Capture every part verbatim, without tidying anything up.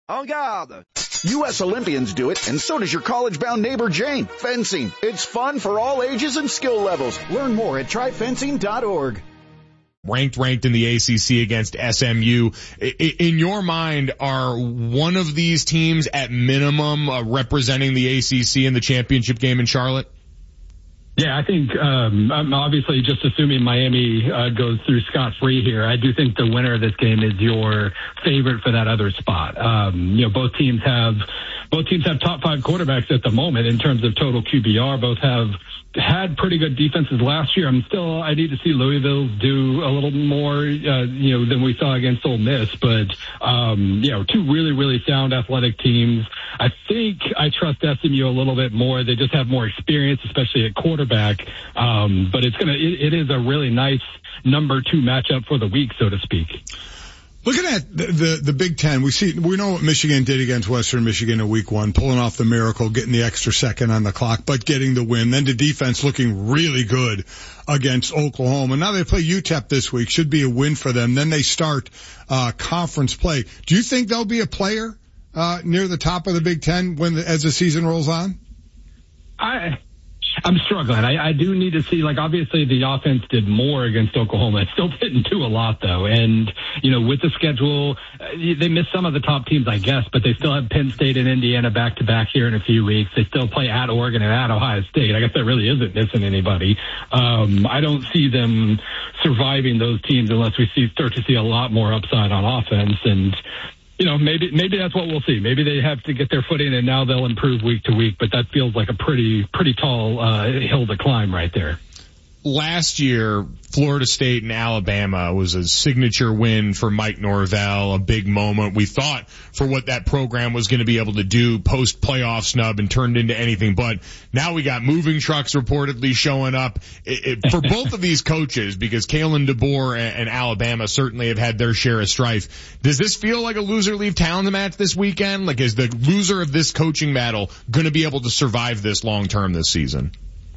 En garde! U S Olympians do it, and so does your college-bound neighbor Jane. Fencing. It's fun for all ages and skill levels. Learn more at try fencing dot org. Ranked, ranked in the A C C against S M U. In your mind, are one of these teams at minimum uh, representing the A C C in the championship game in Charlotte? Yeah, I think um, I'm obviously just assuming Miami uh, goes through scot-free here. I do think the winner of this game is your favorite for that other spot. Um, you know, both teams have both teams have top five quarterbacks at the moment in terms of total Q B R. Both have had pretty good defenses last year. I'm still I need to see Louisville do a little more, uh, you know, than we saw against Ole Miss. But um, you know, two really really sound athletic teams. I think I trust S M U a little bit more. They just have more experience, especially at quarterback. Um, but it's gonna it, it is a really nice number two matchup for the week, so to speak. Looking at the, the, the Big Ten, we see, we know what Michigan did against Western Michigan in week one, pulling off the miracle, getting the extra second on the clock, but getting the win. Then the defense looking really good against Oklahoma. Now they play U T E P this week. Should be a win for them. Then they start, uh, conference play. Do you think they'll be a player, uh, near the top of the Big Ten when, the, as the season rolls on? I, I'm struggling. I, I do need to see, like, obviously the offense did more against Oklahoma. It still didn't do a lot, though. And, you know, with the schedule, they missed some of the top teams, I guess, but they still have Penn State and Indiana back-to-back here in a few weeks. They still play at Oregon and at Ohio State. I guess that really isn't missing anybody. Um, I don't see them surviving those teams unless we see start to see a lot more upside on offense. And, you know, maybe maybe that's what we'll see. Maybe they have to get their footing and now they'll improve week to week, but that feels like a pretty pretty tall uh, hill to climb right there. Last year, Florida State and Alabama was a signature win for Mike Norvell, a big moment. We thought for what that program was going to be able to do post-playoff snub and turned into anything but. Now we got moving trucks reportedly showing up. It, it, for both of these coaches, because Kalen DeBoer and, and Alabama certainly have had their share of strife, does this feel like a loser-leave-town match this weekend? Like, is the loser of this coaching battle going to be able to survive this long-term this season?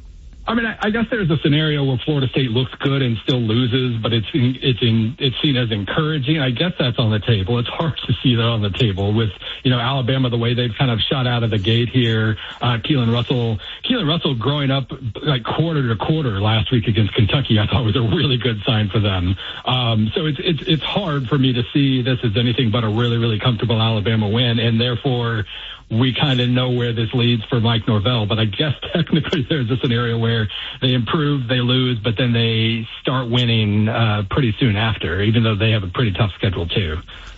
I mean, I, I guess there's a scenario where Florida State looks good and still loses, but it's in, it's in, it's seen as encouraging. I guess that's on the table. It's hard to see that on the table with, you know, Alabama, the way they've kind of shot out of the gate here. Uh, Keelan Russell, Keelan Russell growing up like quarter to quarter last week against Kentucky, I thought was a really good sign for them. Um, so it's, it's, it's hard for me to see this as anything but a really, really comfortable Alabama win, and therefore, we kind of know where this leads for Mike Norvell, but I guess technically there's a scenario where they improve, they lose, but then they start winning uh, pretty soon after, even though they have a pretty tough schedule too.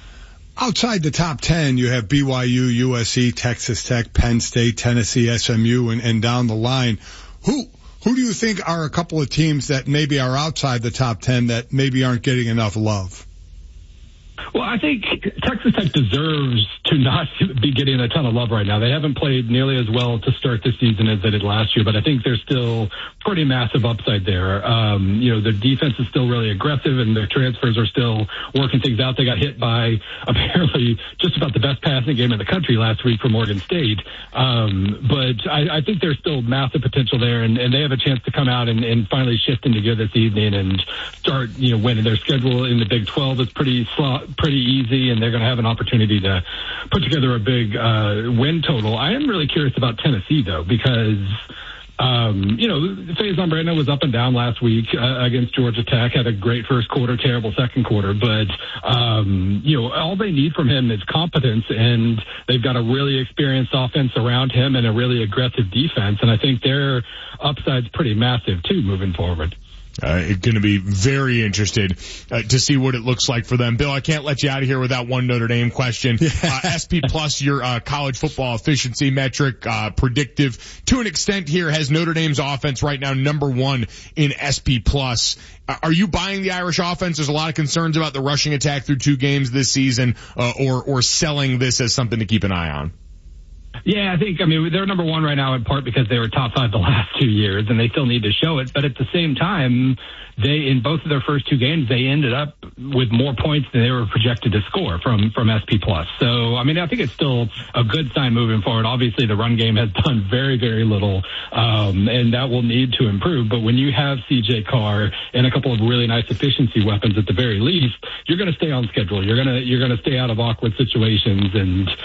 Outside the top ten, you have B Y U, U S C, Texas Tech, Penn State, Tennessee, S M U, and, and down the line. Who who do you think are a couple of teams that maybe are outside the top ten that maybe aren't getting enough love? Well, I think Texas Tech deserves to not be getting a ton of love right now. They haven't played nearly as well to start the season as they did last year, but I think there's still pretty massive upside there. Um, you know, their defense is still really aggressive and their transfers are still working things out. They got hit by apparently just about the best passing game in the country last week from Oregon State. Um, but I, I think there's still massive potential there, and, and they have a chance to come out and, and finally shift into gear this evening and start, you know, winning. Their schedule in the Big twelve is pretty slow, pretty easy, and they're going to have an opportunity to put together a big uh, win total. I am really curious about Tennessee, though, because um, you know, Faison Brandon was up and down last week uh, against Georgia Tech, had a great first quarter, terrible second quarter, but um, you know, all they need from him is competence, and they've got a really experienced offense around him and a really aggressive defense, and I think their upside's pretty massive too moving forward. Uh, going to be very interested uh, to see what it looks like for them. Bill, I can't let you out of here without one Notre Dame question. Yeah. Uh, S P Plus, your uh, college football efficiency metric, uh, predictive to an extent here, has Notre Dame's offense right now number one in S P Plus. Uh, are you buying the Irish offense? There's a lot of concerns about the rushing attack through two games this season, uh, or or selling this as something to keep an eye on. Yeah, I think, I mean, they're number one right now in part because they were top five the last two years, and they still need to show it. But at the same time, they, in both of their first two games, they ended up with more points than they were projected to score from, from S P Plus. So, I mean, I think it's still a good sign moving forward. Obviously, the run game has done very, very little, um, and that will need to improve. But when you have C J Carr and a couple of really nice efficiency weapons at the very least, you're going to stay on schedule. You're going to, you're going to stay out of awkward situations, and